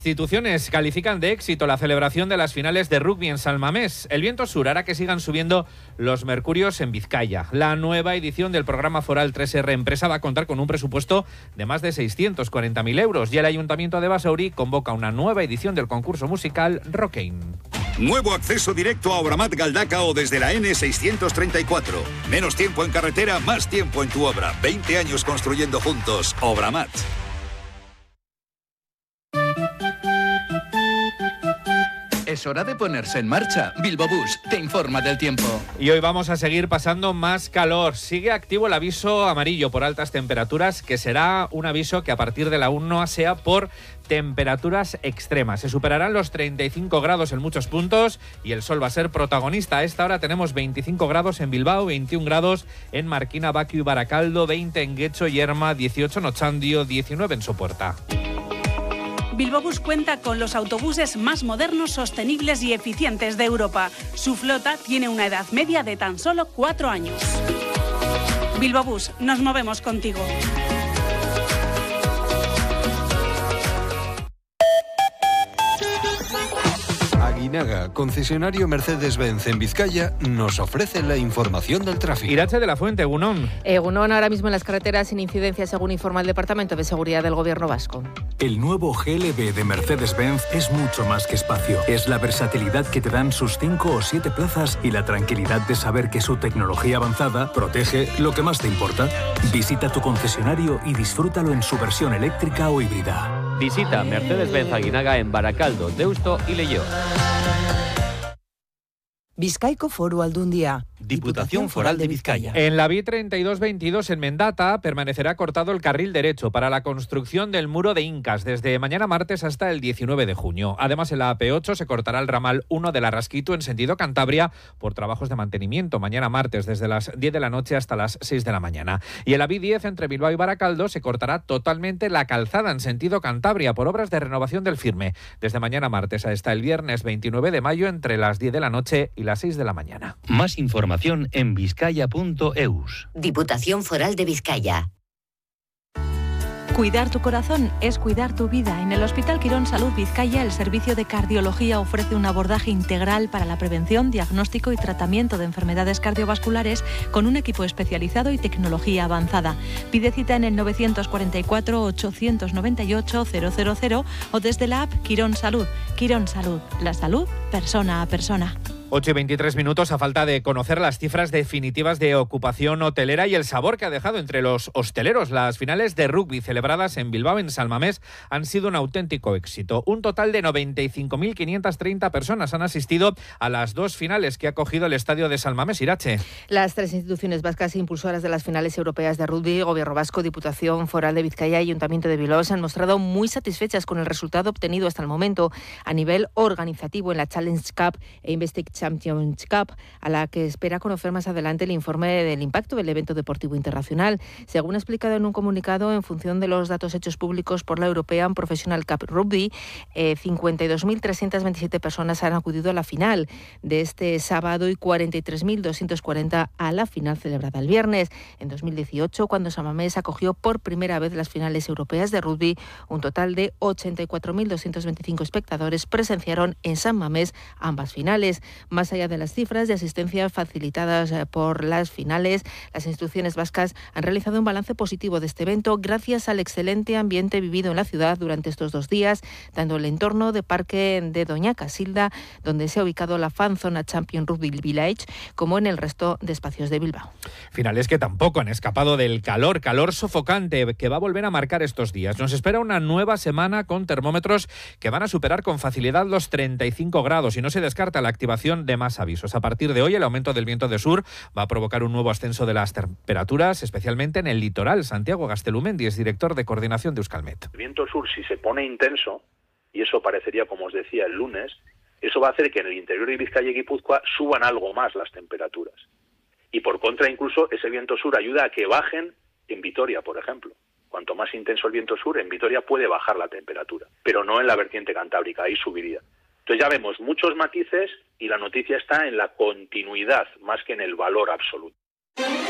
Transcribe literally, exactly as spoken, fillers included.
Instituciones califican de éxito la celebración de las finales de rugby en San Mamés. El viento sur hará que sigan subiendo los mercurios en Vizcaya. La nueva edición del programa foral tres erre Empresa va a contar con un presupuesto de más de seiscientos cuarenta mil euros y el Ayuntamiento de Basauri convoca una nueva edición del concurso musical Rockein. Nuevo acceso directo a Obramat Galdacao desde la ene seiscientos treinta y cuatro. Menos tiempo en carretera, más tiempo en tu obra. veinte años construyendo juntos. Obramat. Es hora de ponerse en marcha. Bilbao Bus te informa del tiempo. Y hoy vamos a seguir pasando más calor. Sigue activo el aviso amarillo por altas temperaturas, que será un aviso que a partir de la una sea por temperaturas extremas. Se superarán los treinta y cinco grados en muchos puntos y el sol va a ser protagonista. A esta hora tenemos veinticinco grados en Bilbao, veintiún grados en Marquina, Baquio y Baracaldo, veinte en Guecho y Erma, dieciocho en Otxandio, diecinueve en Sopuerta. Bilbao Bus cuenta con los autobuses más modernos, sostenibles y eficientes de Europa. Su flota tiene una edad media de tan solo cuatro años. Bilbao Bus, nos movemos contigo. Aguinaga, concesionario Mercedes-Benz en Vizcaya, nos ofrece la información del tráfico. Irache de la Fuente, Egunon. Egunon, ahora mismo en las carreteras sin incidencia, según informa el Departamento de Seguridad del Gobierno Vasco. El nuevo G L B de Mercedes-Benz es mucho más que espacio. Es la versatilidad que te dan sus cinco o siete plazas y la tranquilidad de saber que su tecnología avanzada protege lo que más te importa. Visita tu concesionario y disfrútalo en su versión eléctrica o híbrida. Visita Mercedes-Benz Aguinaga en Baracaldo, Deusto y Leioa. Bizkaiko Foru Aldundia. Diputación Foral de Vizcaya. En la B treinta y dos veintidós en Mendata permanecerá cortado el carril derecho para la construcción del muro de Incas desde mañana martes hasta el diecinueve de junio. Además, en la A P ocho se cortará el ramal uno de la Rasquito en sentido Cantabria por trabajos de mantenimiento mañana martes desde las diez de la noche hasta las seis de la mañana. Y en la B diez entre Bilbao y Baracaldo se cortará totalmente la calzada en sentido Cantabria por obras de renovación del firme desde mañana martes hasta el viernes veintinueve de mayo entre las diez de la noche y las seis de la mañana. Más información en vizcaya punto eus. Diputación Foral de Vizcaya. Cuidar tu corazón es cuidar tu vida. En el Hospital Quirón Salud Vizcaya, el servicio de cardiología ofrece un abordaje integral para la prevención, diagnóstico y tratamiento de enfermedades cardiovasculares con un equipo especializado y tecnología avanzada. Pide cita en el novecientos cuarenta y cuatro, ochocientos noventa y ocho, cero cero cero o desde la app Quirón Salud. Quirón Salud, la salud persona a persona. ocho y veintitrés minutos a falta de conocer las cifras definitivas de ocupación hotelera y el sabor que ha dejado entre los hosteleros. Las finales de rugby celebradas en Bilbao, en San Mamés, han sido un auténtico éxito. Un total de noventa y cinco mil quinientas treinta personas han asistido a las dos finales que ha acogido el estadio de San Mamés. Irache. Las tres instituciones vascas impulsoras de las finales europeas de rugby, Gobierno Vasco, Diputación Foral de Vizcaya y Ayuntamiento de Bilbao, se han mostrado muy satisfechas con el resultado obtenido hasta el momento a nivel organizativo en la Challenge Cup e Investigation Champions Cup, a la que espera conocer más adelante el informe del impacto del evento deportivo internacional. Según ha explicado en un comunicado, en función de los datos hechos públicos por la European Professional Cup Rugby, eh, cincuenta y dos mil trescientas veintisiete personas han acudido a la final de este sábado y cuarenta y tres mil doscientos cuarenta a la final celebrada el viernes. En dos mil dieciocho, cuando San Mamés acogió por primera vez las finales europeas de rugby, un total de ochenta y cuatro mil doscientos veinticinco espectadores presenciaron en San Mamés ambas finales. Más allá de las cifras de asistencia facilitadas por las finales, las instituciones vascas han realizado un balance positivo de este evento gracias al excelente ambiente vivido en la ciudad durante estos dos días, tanto el entorno de Parque de Doña Casilda, donde se ha ubicado la Fan Zona Champion Rugby Village, como en el resto de espacios de Bilbao. Finales que tampoco han escapado del calor, calor sofocante que va a volver a marcar estos días. Nos espera una nueva semana con termómetros que van a superar con facilidad los treinta y cinco grados y no se descarta la activación de más avisos. A partir de hoy, el aumento del viento de sur va a provocar un nuevo ascenso de las temperaturas, especialmente en el litoral. Santiago Gastelumendi es director de coordinación de Euskalmet. El viento sur, si se pone intenso, y eso parecería, como os decía, el lunes, eso va a hacer que en el interior de Vizcaya y Guipúzcoa suban algo más las temperaturas. Y por contra, incluso, ese viento sur ayuda a que bajen en Vitoria, por ejemplo. Cuanto más intenso el viento sur, en Vitoria puede bajar la temperatura, pero no en la vertiente cantábrica, ahí subiría. Entonces ya vemos muchos matices y la noticia está en la continuidad más que en el valor absoluto.